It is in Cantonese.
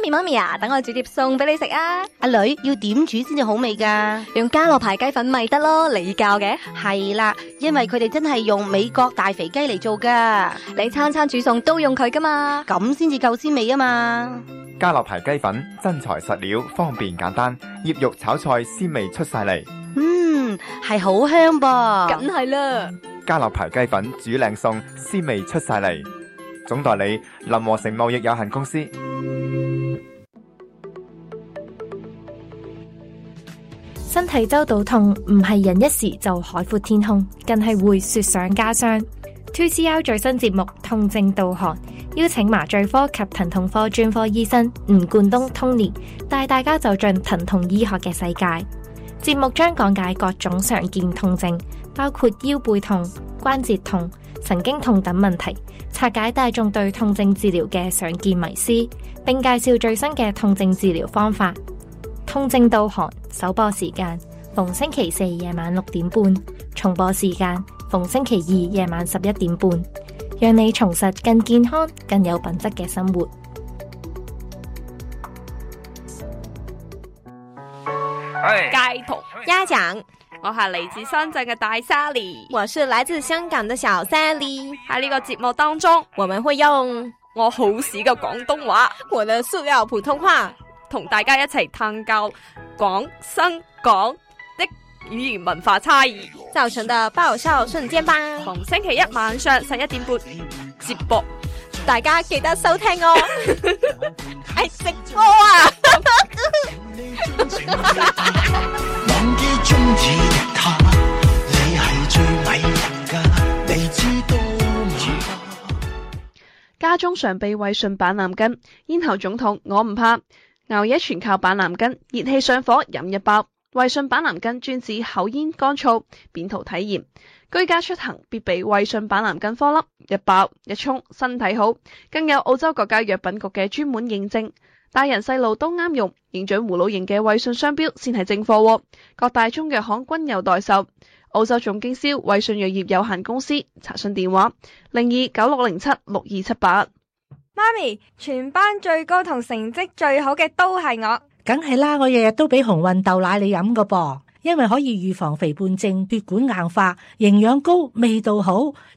媽咪啊，等我煮碟餸俾你食啊！ 阿女要點煮先至好味噶？ 用家樂牌雞粉咪得咯，你教嘅？ 係啦，因為佢哋真係用美國大肥雞嚟做噶， 你餐餐煮餸都用佢噶嘛？ 咁先至夠鮮味啊嘛！ 家樂牌雞粉真材實料，方便簡單，醃肉炒菜鮮味出晒嚟。 係好香噃， 梗係啦！ 家樂牌雞粉煮靚餸，鮮味出晒嚟。總代理林和成貿易有限公司。 身體周到痛唔係人一時就海闊天空，更係會雪上加霜。2CR 最新節目《痛症導航》，邀請麻醉科及疼痛科專科醫生吳冠東 Tony 帶大家走進疼痛醫學嘅世界。節目將講解各種常見痛症，包括腰背痛、關節痛、神經痛等問題，拆解大眾對痛症治療嘅常見迷思，並介紹最新嘅痛症治療方法。痛症導航首播時間逢星期四夜晚6點半，重播時間逢星期二夜晚11點半，讓你重拾更健康、更有品質嘅生活。 街童家長， 我係嚟自深圳嘅大 Sally， 我是來自香港的小 Sally。 喺呢個節目當中， 我們會用我好屎嘅廣東話， 我的塑料普通話， 同大家一齊探究廣深港的語言文化差異造成的爆笑瞬間吧。 逢星期一晚上11點半節目， 大家記得收聽哦。係直播啊！ 忘記中意他，你係最迷人㗎，你知道嗎？ 家中常備衛順板藍根，咽喉腫痛我唔怕，熬夜全靠板藍根，熱氣上火飲一包。衛順板藍根專治口咽乾燥、扁桃體炎，居家出行必備衛順板藍根顆粒，一包一沖身體好，更有澳洲國家藥品局嘅專門認證。大人細路都啱用，認準葫蘆形嘅衛順商標先係正貨，各大中藥行均有代售。澳洲總經銷衛順藥業有限公司，查詢電話0296076278。 媽咪，全班最高同成績最好嘅都係我。 梗係啦，我日日都俾紅運豆奶你飲㗎噃，因為可以預防肥胖症、血管硬化，營養高，味道好，